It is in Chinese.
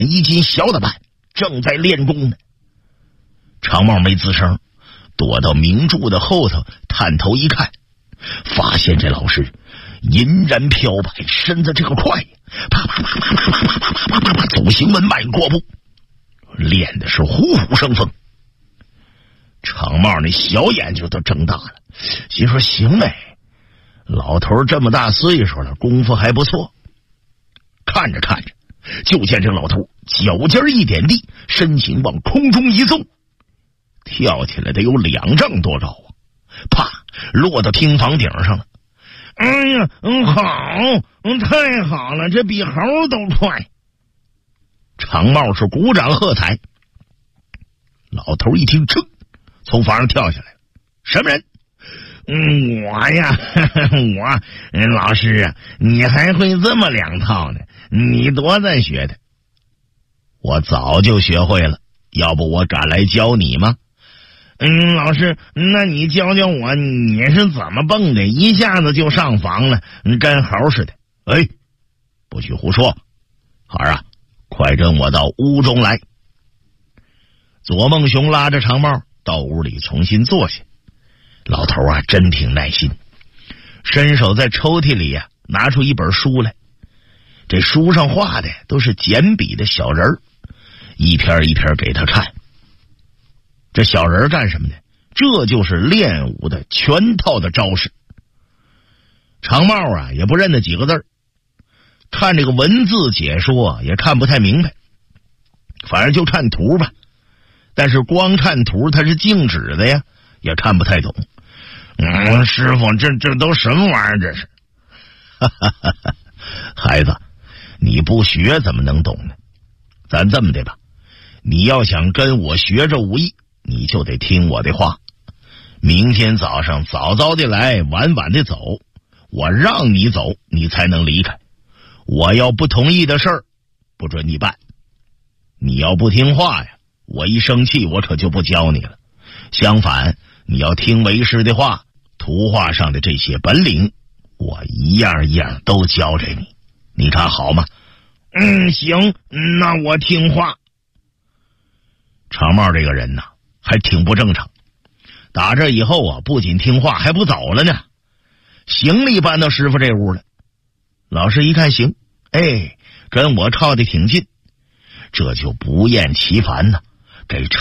一斤小的板，正在练功呢。长帽没吱声，躲到明柱的后头，探头一看，发现这老师银然飘摆，身子这个快，啪啪啪啪啪啪啪啪啪啪啪，走行文迈过步，练的是虎虎生风。长帽那小眼睛都睁大了，心说行嘞，老头这么大岁数了，功夫还不错。看着看着，就见这老头脚尖一点地，身形往空中一纵，跳起来得有2丈多高啊！啪，落到厅房顶上了。哎呀，好，太好了，这比猴都快。长帽是鼓掌喝彩。老头一听，噌，从房上跳下来。什么人？我呀，我老师啊，你还会这么2套呢？你多大学的？我早就学会了，要不我敢来教你吗？老师，那你教教我，你是怎么蹦的？一下子就上房了，跟猴似的。哎，不许胡说！孩儿啊，快跟我到屋中来。左梦熊拉着长帽到屋里重新坐下。老头啊，真挺耐心，伸手在抽屉里啊拿出一本书来。这书上画的都是简笔的小人儿，一篇一篇给他看。这小人干什么呢？这就是练武的全套的招式。长帽啊也不认得几个字儿，看这个文字解说也看不太明白，反正就看图吧。但是光看图它是静止的呀，也看不太懂。师傅，这都什么玩意儿？这是？孩子，你不学怎么能懂呢？咱这么的吧，你要想跟我学这武艺，你就得听我的话。明天早上早早的来，晚晚的走。我让你走，你才能离开。我要不同意的事儿，不准你办。你要不听话呀，我一生气，我可就不教你了。相反，你要听为师的话，图画上的这些本领，我一样一样都教给你。你看好吗？行，那我听话。长帽这个人呐，还挺不正常。打这以后啊，不仅听话，还不走了呢。行李搬到师傅这屋了。老师一看行，跟我靠得挺近，这就不厌其烦呢，给